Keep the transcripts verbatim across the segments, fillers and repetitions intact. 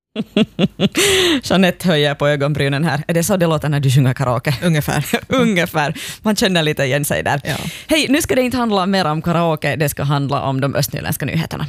Jeanette höjer på ögonbrynen här. Är det så det låter när du sjunger karaoke? Ungefär. Ungefär. Man känner lite igen sig där. Ja. Hej, nu ska det inte handla mer om karaoke. Det ska handla om de östnyländska nyheterna.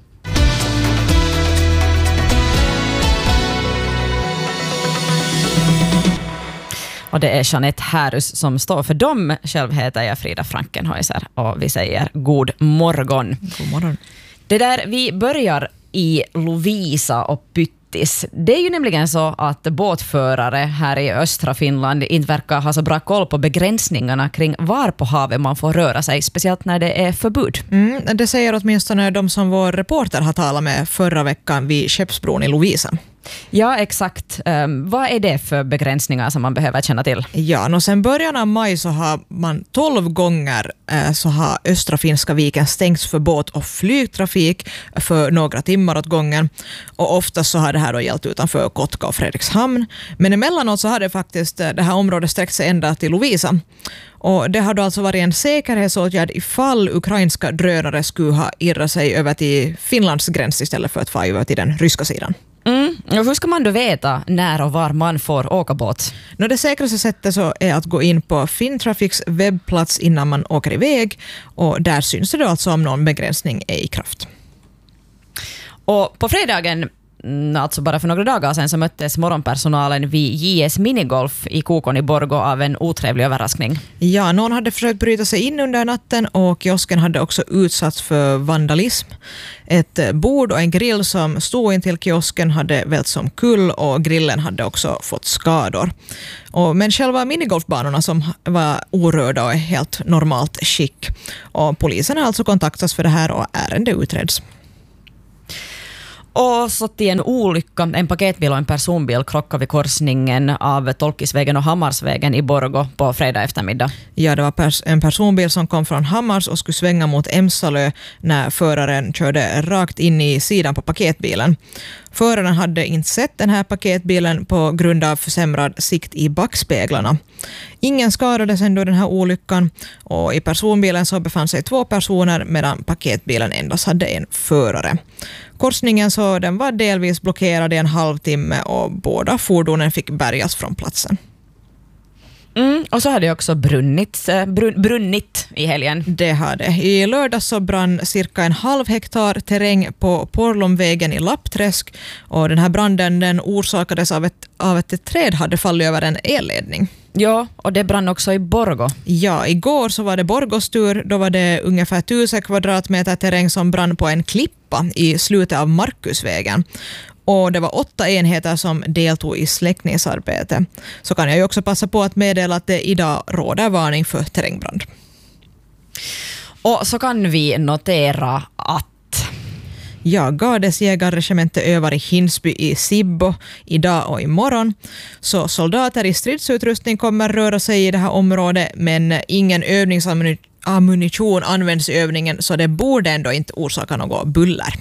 Och det är Jeanette Härus som står för dem. Själv heter jag Frida Frankenhäuser och vi säger god morgon. God morgon. Det där, vi börjar i Lovisa och Pyttis. Det är ju nämligen så att båtförare här i östra Finland inte verkar ha så bra koll på begränsningarna kring var på havet man får röra sig, speciellt när det är förbud. Mm, det säger åtminstone de som vår reporter har talat med förra veckan vid Skeppsbron i Lovisa. Ja, exakt. Um, vad är det för begränsningar som man behöver känna till? Ja, och sen början av maj så har man tolv gånger eh, så har östra finska viken stängts för båt- och flygtrafik för några timmar åt gången. Och ofta så har det här då gällt utanför Kotka och Fredrikshamn. Men emellanåt så har det faktiskt det här området sträckt sig ända till Lovisa. Och det har då alltså varit en säkerhetsåtgärd ifall ukrainska drönare skulle ha irrat sig över till Finlands gräns istället för att få över till den ryska sidan. Mm. Och hur ska man då veta när och var man får åka båt? No, det säkraste sättet så är att gå in på Finntrafiks webbplats innan man åker iväg, och där syns det då alltså om någon begränsning är i kraft. Och på fredagen, alltså bara för några dagar sedan, så möttes morgonpersonalen vid J S Minigolf i Kokon i Borgå av en otrevlig överraskning. Ja, någon hade försökt bryta sig in under natten och kiosken hade också utsatts för vandalism. Ett bord och en grill som stod in till kiosken hade välts omkull och grillen hade också fått skador. Och, men själva minigolfbanorna som var orörda och är helt normalt skick. Och polisen har alltså kontaktats för det här och ärendet utreds. Och så till en olycka. En paketbil och en personbil krockade vid korsningen av Tolkisvägen och Hammarsvägen i Borgå på fredag eftermiddag. Ja, det var pers- en personbil som kom från Hammars och skulle svänga mot Emsalö när föraren körde rakt in i sidan på paketbilen. Föraren hade inte sett den här paketbilen på grund av försämrad sikt i backspeglarna. Ingen skadades ändå den här olyckan, och i personbilen så befann sig två personer medan paketbilen endast hade en förare. Korsningen så den var delvis blockerad i en halvtimme och båda fordonen fick bärgas från platsen. Mm, och så hade det också brunnit, brun, brunnit i helgen. Det hade. I lördag så brann cirka en halv hektar terräng på Porlomvägen i Lappträsk, och den här branden den orsakades av ett, av att ett träd hade fallit över en elledning. Ja, och det brann också i Borgå. Ja, igår så var det Borgås tur. Då var det ungefär tusen kvadratmeter terräng som brann på en klippa i slutet av Markusvägen. Och det var åtta enheter som deltog i släckningsarbete. Så kan jag ju också passa på att meddela att det idag råder varning för terrängbrand. Och så kan vi notera att Ja, Gardes jägarregemente övar i Hinsby i Sibbo idag och imorgon. Så soldater i stridsutrustning kommer röra sig i det här området, men ingen övningsammunition används i övningen, så det borde ändå inte orsaka något buller.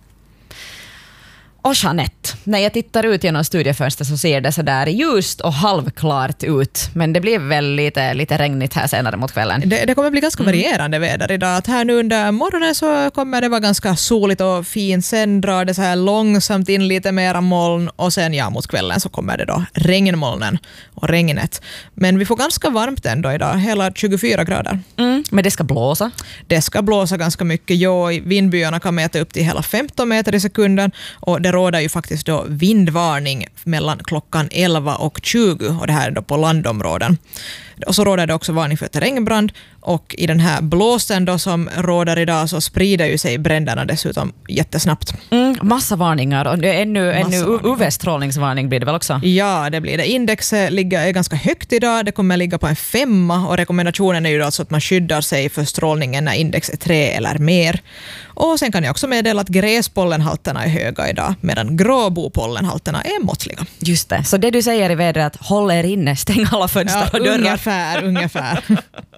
Och Jeanette, när jag tittar ut genom studiefönstret så ser det så där ljust och halvklart ut. Men det blir väl lite, lite regnigt här senare mot kvällen. Det, det kommer bli ganska Mm. varierande väder idag. Att här nu under morgonen så kommer det vara ganska soligt och fint. Sen drar det så här långsamt in lite mera moln, och sen ja, mot kvällen så kommer det då regnmolnen och regnet. Men vi får ganska varmt ändå idag, hela tjugofyra grader. Mm, men det ska blåsa. Det ska blåsa ganska mycket. Jo, vindbyarna kan mäta upp till hela femton meter i sekunden, och det råder ju faktiskt då vindvarning mellan klockan elva och tjugo, och det här är då på landområden. Och så råder det också varning för terrängbrand, och i den här blåsten då som råder idag så sprider ju sig bränderna dessutom jättesnabbt. Mm, massa varningar, och det är ännu, ännu U V-strålningsvarning blir det väl också? Ja, det blir det. Indexet ligger, är ganska högt idag. Det kommer ligga på en femma, och rekommendationen är ju alltså att man skyddar sig för strålningen när index är tre eller mer. Och sen kan jag också meddela att gräspollenhalterna är höga idag, medan gråbopollenhalterna är måttliga. Just det. Så det du säger i vädret att håll er inne, stäng alla fönster Ja, och dörrar. ungefär, ungefär.